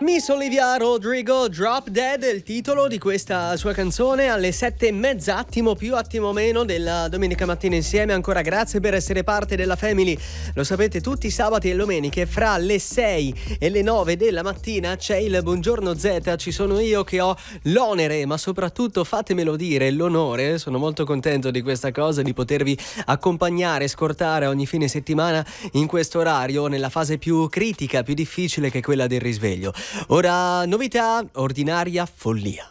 Miss Olivia Rodrigo, Drop Dead, il titolo di questa sua canzone, alle 7:30, attimo più, attimo meno, della domenica mattina insieme. Ancora grazie per essere parte della Family. Lo sapete, tutti i sabati e domeniche fra le 6 e le 9 della mattina c'è il Buongiorno Z. Ci sono io che ho l'onere, ma soprattutto, fatemelo dire, l'onore, sono molto contento di questa cosa, di potervi accompagnare, scortare ogni fine settimana in questo orario, nella fase più critica, più difficile, che è quella del risveglio. Ora, novità, ordinaria follia.